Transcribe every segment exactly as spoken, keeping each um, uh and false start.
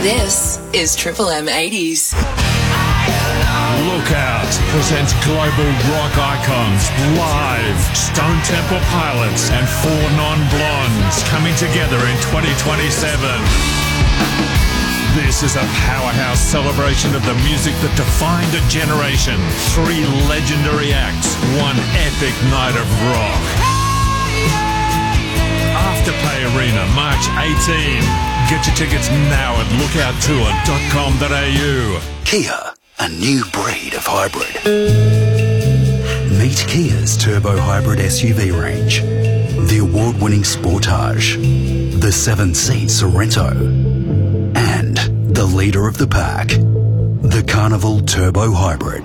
This is Triple M eighties. Lookout presents global rock icons live. Stone Temple Pilots and Four Non-Blondes coming together in twenty twenty-seven. This is a powerhouse celebration of the music that defined a generation. Three legendary acts, one epic night of rock. Afterpay Arena, March eighteenth. Get your tickets now at lookout tour dot com dot a u. Kia, a new breed of hybrid. Meet Kia's turbo hybrid S U V range. The award-winning Sportage, the seven-seat Sorento, and the leader of the pack, the Carnival Turbo Hybrid.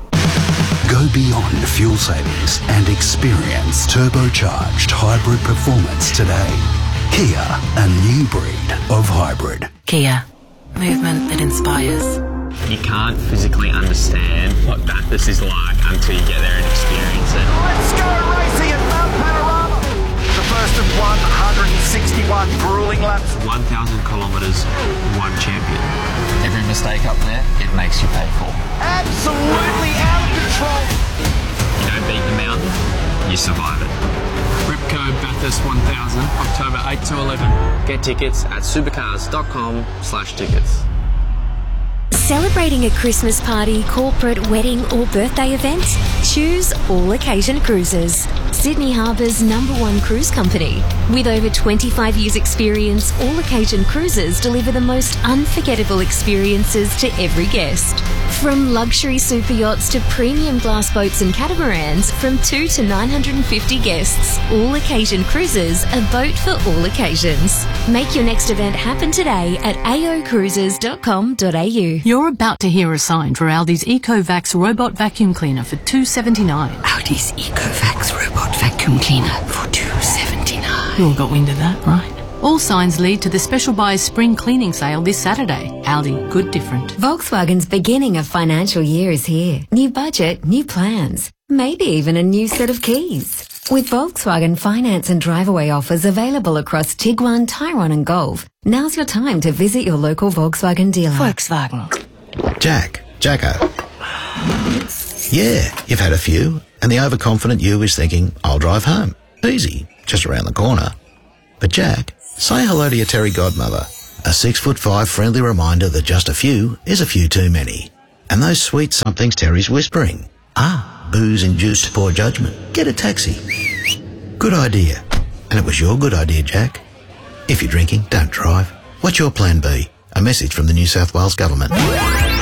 Go beyond fuel savings and experience turbocharged hybrid performance today. Kia, a new breed of hybrid. Kia, movement that inspires. You can't physically understand what Bathurst is like until you get there and experience it. Let's go racing at Mount Panorama. The first of one hundred sixty-one grueling laps. one thousand kilometres, one champion. Every mistake up there, it makes you pay for. Absolutely out of control. You don't beat the mountain, you survive it. Ripco Bathurst one thousand, October eighth to eleven. Get tickets at supercars dot com slash tickets. Celebrating a Christmas party, corporate, wedding or birthday event? Choose All Occasion Cruises, Sydney Harbour's number one cruise company. With over twenty-five years experience, All Occasion Cruises deliver the most unforgettable experiences to every guest. From luxury super yachts to premium glass boats and catamarans, from two to nine hundred fifty guests, All Occasion Cruises, a boat for all occasions. Make your next event happen today at a o cruises dot com dot a u. You're about to hear a sign for Aldi's EcoVax robot vacuum cleaner for two dollars seventy-nine. Aldi's EcoVax robot vacuum cleaner for two dollars seventy-nine. You all got wind of that, right? All signs lead to the Special Buys Spring Cleaning Sale this Saturday. Aldi, good different. Volkswagen's beginning of financial year is here. New budget, new plans, maybe even a new set of keys. With Volkswagen finance and drive-away offers available across Tiguan, Tyrone and Golf, now's your time to visit your local Volkswagen dealer. Volkswagen. Jack, Jacko. Yeah, you've had a few, and the overconfident you is thinking, I'll drive home. Easy, just around the corner. But Jack, say hello to your Terry godmother. A six foot five friendly reminder that just a few is a few too many. And those sweet somethings Terry's whispering. Ah, booze-induced poor judgment. Get a taxi. Good idea. And it was your good idea, Jack. If you're drinking, don't drive. What's your plan B? A message from the New South Wales Government.